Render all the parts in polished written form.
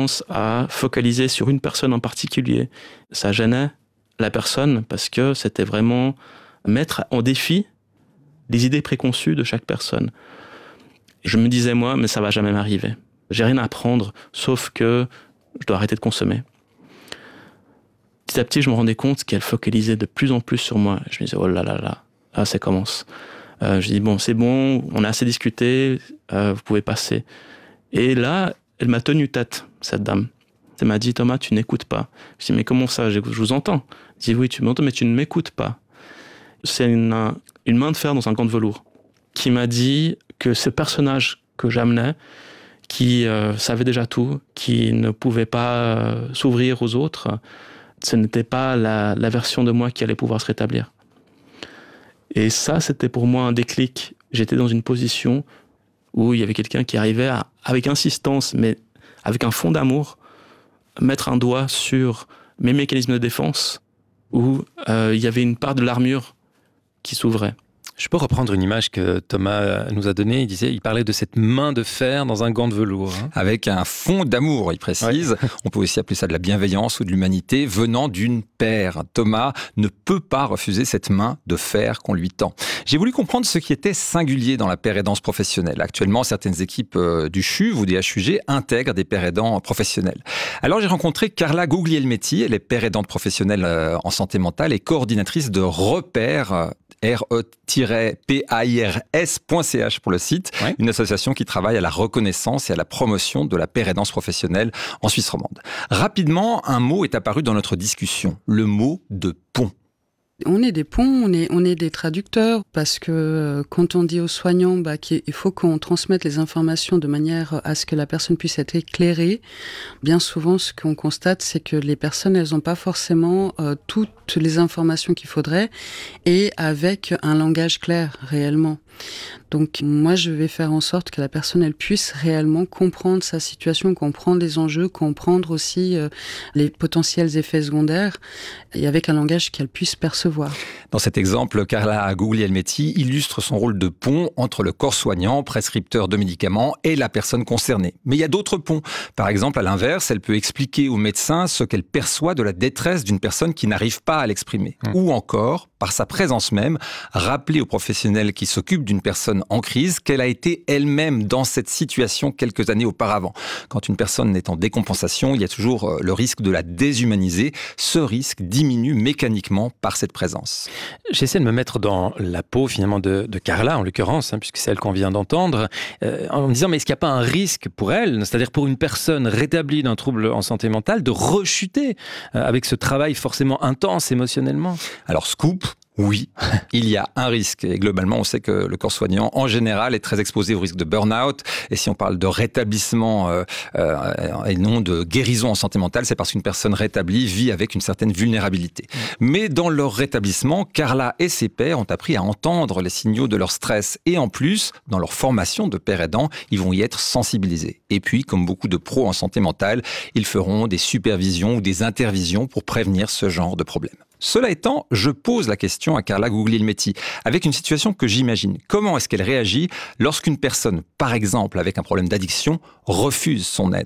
tendance à focaliser sur une personne en particulier. Ça gênait la personne parce que c'était vraiment mettre en défi les idées préconçues de chaque personne. Je me disais, moi, mais ça va jamais m'arriver. J'ai rien à apprendre, sauf que je dois arrêter de consommer. Petit à petit, je me rendais compte qu'elle focalisait de plus en plus sur moi. Je me disais, oh là là là, ah, ça commence. Je dis, bon, c'est bon, on a assez discuté, vous pouvez passer. Et là, elle m'a tenu tête, cette dame. Elle m'a dit, Thomas, tu n'écoutes pas. Je dis, mais comment ça, je vous entends. Je dis, oui, tu m'entends, mais tu ne m'écoutes pas. C'est une main de fer dans un gant de velours qui m'a dit que ce personnage que j'amenais, qui savait déjà tout, qui ne pouvait pas s'ouvrir aux autres, ce n'était pas la version de moi qui allait pouvoir se rétablir. Et ça, c'était pour moi un déclic. J'étais dans une position où il y avait quelqu'un qui arrivait avec insistance, mais avec un fond d'amour, mettre un doigt sur mes mécanismes de défense, où il y avait une part de l'armure qui s'ouvrait. Je peux reprendre une image que Thomas nous a donnée. Il parlait de cette main de fer dans un gant de velours. Avec un fond d'amour, il précise. Ouais. On peut aussi appeler ça de la bienveillance ou de l'humanité venant d'une paire. Thomas ne peut pas refuser cette main de fer qu'on lui tend. J'ai voulu comprendre ce qui était singulier dans la paire aidance professionnelle. Actuellement, certaines équipes du CHUV ou des HUG intègrent des paires aidants professionnels. Alors j'ai rencontré Carla Guglielmetti, elle est paire aidante professionnelle en santé mentale et coordinatrice de Repère, re-pairs.ch pour le site, ouais. Une association qui travaille à la reconnaissance et à la promotion de la paire aidance professionnelle en Suisse romande. Rapidement, un mot est apparu dans notre discussion, le mot de pont. On est des ponts, on est des traducteurs, parce que quand on dit aux soignants qu'il faut qu'on transmette les informations de manière à ce que la personne puisse être éclairée, bien souvent ce qu'on constate, c'est que les personnes, elles n'ont pas forcément toutes les informations qu'il faudrait, et avec un langage clair réellement. Donc moi je vais faire en sorte que la personne elle puisse réellement comprendre sa situation, comprendre les enjeux, comprendre aussi les potentiels effets secondaires et avec un langage qu'elle puisse percevoir. Dans cet exemple, Carla Guglielmetti illustre son rôle de pont entre le corps soignant, prescripteur de médicaments et la personne concernée. Mais il y a d'autres ponts. Par exemple, à l'inverse, elle peut expliquer au médecin ce qu'elle perçoit de la détresse d'une personne qui n'arrive pas à l'exprimer. Ou encore, par sa présence même, rappeler aux professionnels qui s'occupent d'une personne en crise qu'elle a été elle-même dans cette situation quelques années auparavant. Quand une personne est en décompensation, il y a toujours le risque de la déshumaniser. Ce risque diminue mécaniquement par cette présence. J'essaie de me mettre dans la peau finalement de Carla, en l'occurrence, puisque c'est elle qu'on vient d'entendre, en me disant, mais est-ce qu'il n'y a pas un risque pour elle, c'est-à-dire pour une personne rétablie d'un trouble en santé mentale, de rechuter avec ce travail forcément intense émotionnellement ? Alors, scoop, oui, il y a un risque. Et globalement, on sait que le corps soignant, en général, est très exposé au risque de burn-out. Et si on parle de rétablissement et non de guérison en santé mentale, c'est parce qu'une personne rétablie vit avec une certaine vulnérabilité. Mais dans leur rétablissement, Carla et ses pairs ont appris à entendre les signaux de leur stress. Et en plus, dans leur formation de pairs aidants, ils vont y être sensibilisés. Et puis, comme beaucoup de pros en santé mentale, ils feront des supervisions ou des intervisions pour prévenir ce genre de problème. Cela étant, je pose la question à Carla Guglielmetti, avec une situation que j'imagine. Comment est-ce qu'elle réagit lorsqu'une personne, par exemple avec un problème d'addiction, refuse son aide ?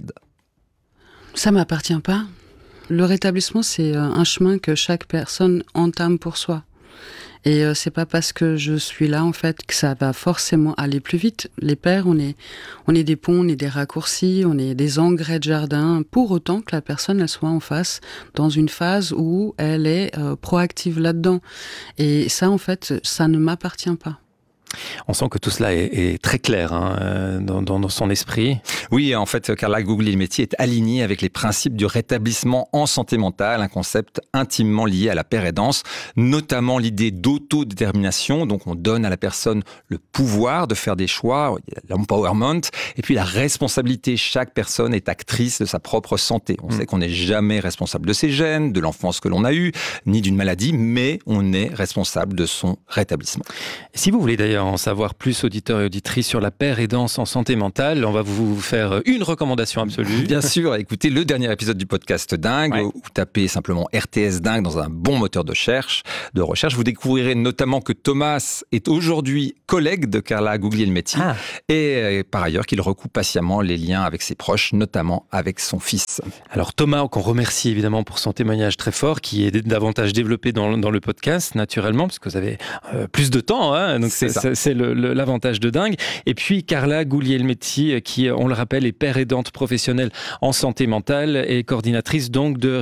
Ça ne m'appartient pas. Le rétablissement, c'est un chemin que chaque personne entame pour soi. Et c'est pas parce que je suis là, en fait, que ça va forcément aller plus vite. Les pairs, on est des ponts, on est des raccourcis, on est des engrais de jardin, pour autant que la personne, elle soit en face, dans une phase où elle est proactive là-dedans. Et ça, en fait, ça ne m'appartient pas. On sent que tout cela est très clair dans son esprit. Oui, en fait, Carla Guglielmetti est alignée avec les principes du rétablissement en santé mentale, un concept intimement lié à la paire aidance, notamment l'idée d'autodétermination. Donc, on donne à la personne le pouvoir de faire des choix, l'empowerment, et puis la responsabilité. Chaque personne est actrice de sa propre santé. On sait qu'on n'est jamais responsable de ses gènes, de l'enfance que l'on a eue, ni d'une maladie, mais on est responsable de son rétablissement. Si vous voulez d'ailleurs voulez en savoir plus, auditeurs et auditrices, sur la paire-aidance en santé mentale, on va vous faire une recommandation absolue. Bien sûr, écoutez le dernier épisode du podcast Dingue, Ouais. où tapez simplement RTS Dingue dans un bon moteur de recherche. Vous découvrirez notamment que Thomas est aujourd'hui collègue de Carla Guglielmetti et par ailleurs qu'il recoue patiemment les liens avec ses proches, notamment avec son fils. Alors Thomas, qu'on remercie évidemment pour son témoignage très fort, qui est davantage développé dans le podcast, naturellement, parce que vous avez plus de temps, hein, donc c'est l'avantage de Dingue. Et puis Carla Guglielmetti, qui, on le rappelle, est père aidante professionnelle en santé mentale et coordinatrice donc de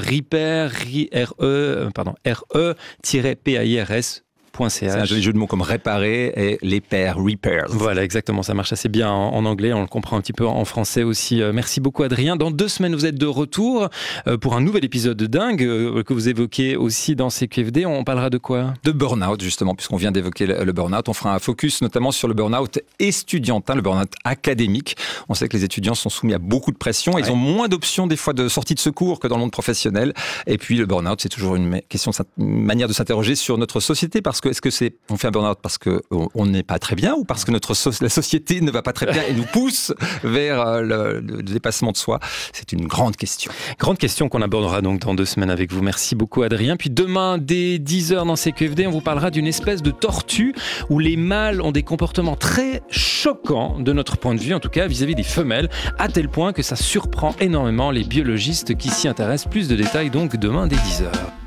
RE-PAIRS. C'est un joli jeu de mots comme réparer et les pairs, repairs. Voilà, exactement, ça marche assez bien en anglais, on le comprend un petit peu en français aussi. Merci beaucoup Adrien. Dans 2 semaines, vous êtes de retour pour un nouvel épisode de Dingue que vous évoquez aussi dans CQFD. On parlera de quoi ? De burn-out, justement, puisqu'on vient d'évoquer le burn-out. On fera un focus notamment sur le burn-out estudiantin, le burn-out académique. On sait que les étudiants sont soumis à beaucoup de pression. Ils ont moins d'options des fois de sortie de secours que dans le monde professionnel. Et puis le burn-out, c'est toujours une manière de s'interroger sur notre société, parce que est-ce que on fait un burn-out parce qu'on n'est pas très bien ou parce que la société ne va pas très bien et nous pousse vers le dépassement de soi? C'est une grande question. Grande question qu'on abordera donc dans 2 semaines avec vous. Merci beaucoup Adrien. Puis demain, dès 10h dans CQFD, on vous parlera d'une espèce de tortue où les mâles ont des comportements très choquants de notre point de vue, en tout cas vis-à-vis des femelles, à tel point que ça surprend énormément les biologistes qui s'y intéressent. Plus de détails donc demain dès 10h.